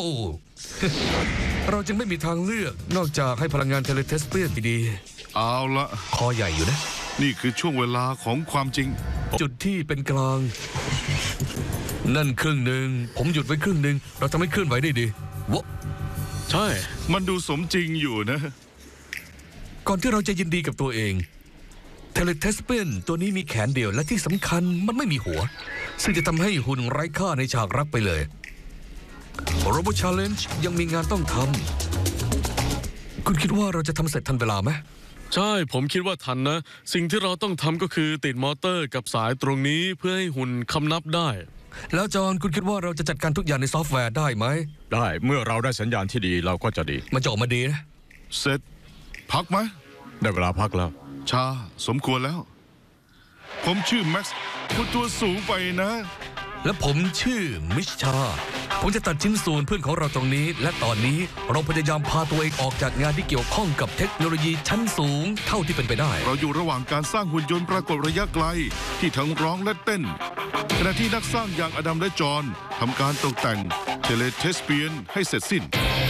เราจึงไม่มีทางเลือกนอกจากให้พลังงานเทเลเทสเปียนดีเอาละคอใหญ่อยู่นะนี่คือช่วงเวลาของความจริงจุดที่เป็นกลางนั่นครึ่งหนึ่งผมหยุดไว้ครึ่งหนึ่งเราทำให้เคลื่อนไหวได้ดีวะใช่มันดูสมจริงอยู่นะก่อนที่เราจะยินดีกับตัวเองเทเลเทสเปียนตัวนี้มีแขนเดียวและที่สำคัญมันไม่มีหัวซึ่งจะทำให้หุ่นไร้ค่าในฉากรักไปเลยโรบอทชาเลนจ์ยังมีงานต้องทำคุณคิดว่าเราจะทำเสร็จทันเวลาไหมใช่ผมคิดว่าทันนะสิ่งที่เราต้องทำก็คือติดมอเตอร์กับสายตรงนี้เพื่อให้หุ่นคำนับได้แล้วจอห์นคุณคิดว่าเราจะจัดการทุกอย่างในซอฟต์แวร์ได้ไหมได้เมื่อเราได้สัญญาณที่ดีเราก็จะดีมันจะออกมาดีนะเสร็จพักไหมได้เวลาพักแล้วชาสมควรแล้วผมชื่อแม็กซ์คุณตัวสูงไปนะและผมชื่อมิชชาผมจะตัดชิ้นส่วนเพื่อนของเราตรงนี้และตอนนี้เราพยายามพาตัวเองออกจากงานที่เกี่ยวข้องกับเทคโนโลยีชั้นสูงเท่าที่เป็นไปได้เราอยู่ระหว่างการสร้างหุ่นยนต์ปรากฏระยะไกลที่ทั้งร้องและเต้นขณะที่นักสร้างอย่างอดัมและจอห์นทำการตกแต่งเทเลเทสเปียนให้เสร็จสิ้น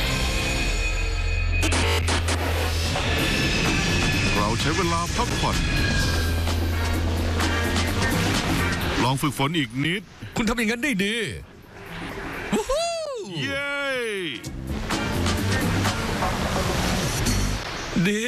เราใช้เวลาพักผ่อนลองฝึกฝนอีกนิดคุณทำอย่างนั้นได้ดีเย้ดี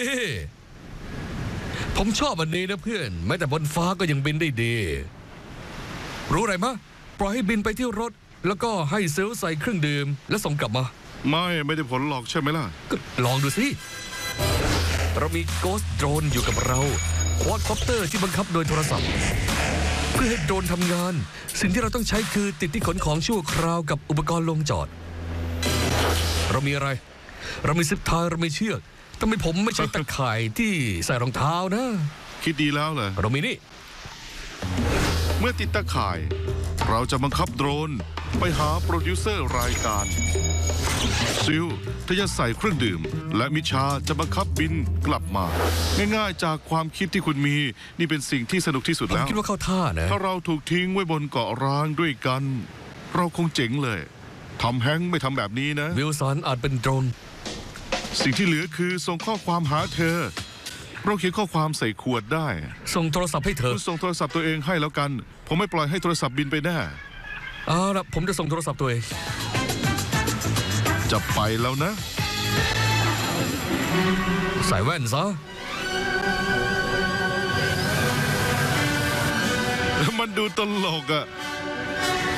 ผมชอบอันนี้นะเพื่อนแม้แต่บนฟ้าก็ยังบินได้ดีรู้อะไรมะปล่อยให้บินไปที่รถแล้วก็ให้เซลล์ใส่เครื่องดื่มแล้วส่งกลับมาไม่ได้ผลหรอกใช่ไหมล่ะก็ลองดูสิเรามีโกสต์โดรนอยู่กับเราควอดคอปเตอร์ที่บังคับโดยโทรศัพท์เพื่อให้โดรนทำงานสิ่งที่เราต้องใช้คือติดที่ขนของชั่วคราวกับอุปกรณ์ลงจอดเรามีอะไรเรามีซิปไทยเรามีเชือกทำไมผมไม่ใช้ตะข่ายที่ใส่รองเท้านะคิดดีแล้วเหรอเรามีนี่เมื่อติดตะข่ายเราจะบังคับโดรนไปหาโปรดิวเซอร์รายการซิลเธอจะใส่เครื่องดื่มและมิชาจะบังคับบินกลับมาง่ายๆจากความคิดที่คุณมีนี่เป็นสิ่งที่สนุกที่สุดแล้วผมคิดว่าเข้าท่านะถ้าเราถูกทิ้งไว้บนเกาะร้างด้วยกันเราคงเจ๋งเลยทำแฮงค์ไม่ทำแบบนี้นะวิลสันอาจเป็นโดรนสิ่งที่เหลือคือส่งข้อความหาเธอเราเขียนข้อความใส่ขวดได้ส่งโทรศัพท์ให้เธอคุณส่งโทรศัพท์ตัวเองให้แล้วกันผมไม่ปล่อยให้โทรศัพท์บินไปแน่เอาล่ะผมจะส่งโทรศัพท์ตัวเองจะไปแล้วนะใส่แว่นซะมันดูตลกอ่ะ